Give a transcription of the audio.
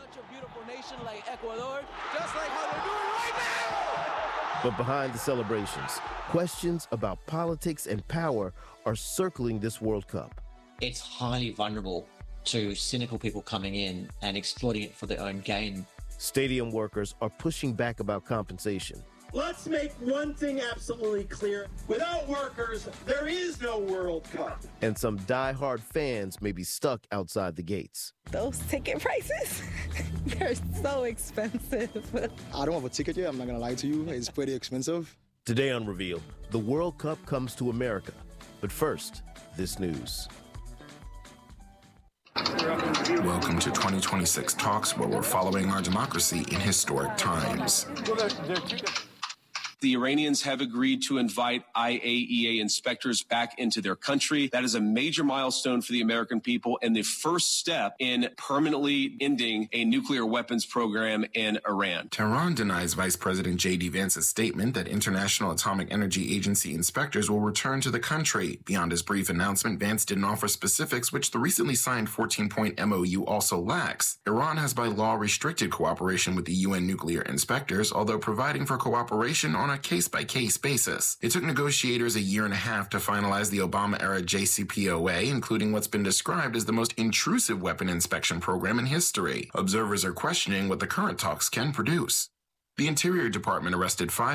such a beautiful nation like Ecuador, just like how they're doing right now. But behind the celebrations, questions about politics and power are circling this World Cup. It's highly vulnerable to cynical people coming in and exploiting it for their own gain. Stadium workers are pushing back about compensation. Let's make one thing absolutely clear. Without workers, there is no World Cup. And some die-hard fans may be stuck outside the gates. Those ticket prices, they're so expensive. I don't have a ticket yet. I'm not going to lie to you. It's pretty expensive. Today on Reveal, the World Cup comes to America. But first, this news. Welcome to 2026 Talks, where we're following our democracy in historic times. The Iranians have agreed to invite IAEA inspectors back into their country. That is a major milestone for the American people and the first step in permanently ending a nuclear weapons program in Iran. Tehran denies Vice President J.D. Vance's statement that International Atomic Energy Agency inspectors will return to the country. Beyond his brief announcement, Vance didn't offer specifics, which the recently signed 14-point MOU also lacks. Iran has by law restricted cooperation with the UN nuclear inspectors, although providing for cooperation on a case-by-case basis. It took negotiators a year and a half to finalize the Obama-era JCPOA, including what's been described as the most intrusive weapon inspection program in history. Observers are questioning what the current talks can produce. The Interior Department arrested 5